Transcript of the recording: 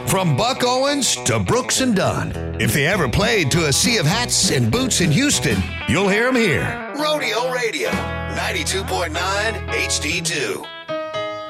From Buck Owens to Brooks and Dunn. If they ever played to a sea of hats and boots in Houston, you'll hear them here. Rodeo Radio, 92.9 HD2.